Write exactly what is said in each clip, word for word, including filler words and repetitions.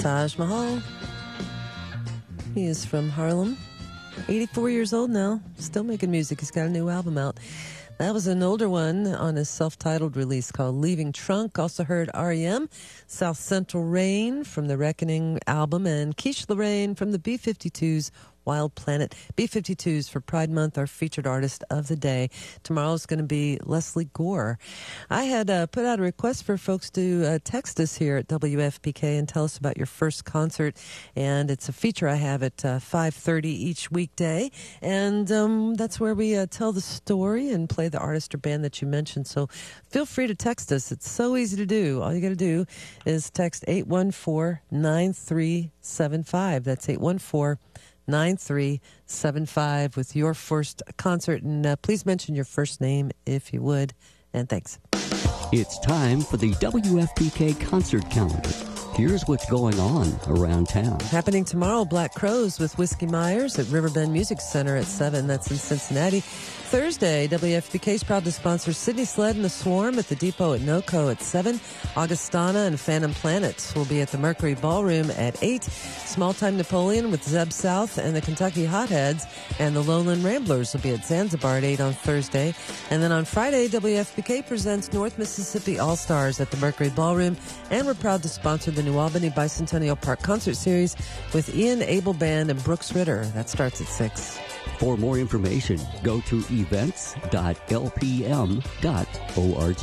Taj Mahal. He is from Harlem. eighty-four years old now. Still making music. He's got a new album out. That was an older one on his self-titled release called Leaving Trunk. Also heard R E M, South Central Rain from the Reckoning album, and Quiche Lorraine from the B fifty-twos, Wild Planet. B fifty-twos for Pride Month, our featured artist of the day. Tomorrow's going to be Leslie Gore. I had uh, put out a request for folks to uh, text us here at W F P K and tell us about your first concert. And it's a feature I have at uh, five thirty each weekday. And um, that's where we uh, tell the story and play the artist or band that you mentioned. So feel free to text us. It's so easy to do. All you got to do is text eight one four, nine three seven five. That's eight one four, nine three seven five with your first concert. And uh, please mention your first name if you would. And thanks. It's time for the W F P K concert calendar. Here's what's going on around town. Happening tomorrow, Black Crows with Whiskey Myers at Riverbend Music Center at seven. That's in Cincinnati. Thursday, W F P K is proud to sponsor Sydney Sled and the Swarm at the Depot at NoCo at seven. Augustana and Phantom Planets will be at the Mercury Ballroom at eight. Small Time Napoleon with Zeb South and the Kentucky Hotheads and the Lowland Ramblers will be at Zanzibar at eight on Thursday. And then on Friday, W F P K presents North Mississippi All-Stars at the Mercury Ballroom. And we're proud to sponsor the New Albany Bicentennial Park Concert Series with Ian Abel Band and Brooks Ritter. That starts at six. For more information, go to events dot l p m dot org.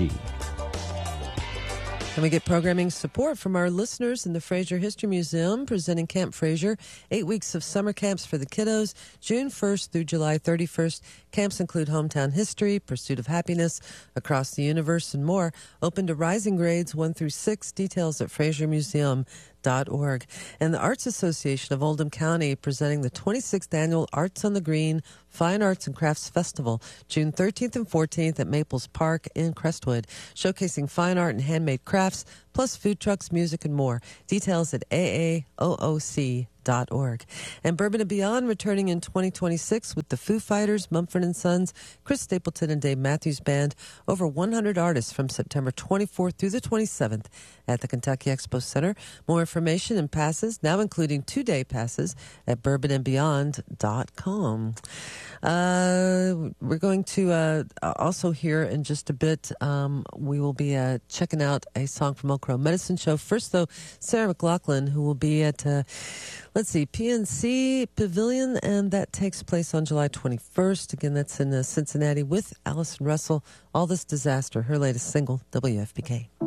And we get programming support from our listeners in the Fraser History Museum, presenting Camp Fraser, eight weeks of summer camps for the kiddos, June first through July thirty-first. Camps include hometown history, pursuit of happiness, across the universe, and more. Open to rising grades one through six. Details at fraser museum dot org. And the Arts Association of Oldham County presenting the twenty-sixth Annual Arts on the Green Fine Arts and Crafts Festival, June thirteenth and fourteenth at Maples Park in Crestwood, showcasing fine art and handmade crafts, plus food trucks, music, and more. Details at A A O O C dot org. And Bourbon and Beyond returning in twenty twenty-six with the Foo Fighters, Mumford and Sons, Chris Stapleton and Dave Matthews Band. Over one hundred artists from September twenty-fourth through the twenty-seventh at the Kentucky Expo Center. More information and passes, now including two-day passes, at bourbon and beyond dot com. Uh, we're going to uh, also hear in just a bit, um, we will be uh, checking out a song from Oak Crow Medicine Show. First, though, Sarah McLachlan, who will be at, uh, let's see, P N C Pavilion, and that takes place on July twenty-first. Again, that's in uh, Cincinnati with Allison Russell. All This Disaster, her latest single, W F P K.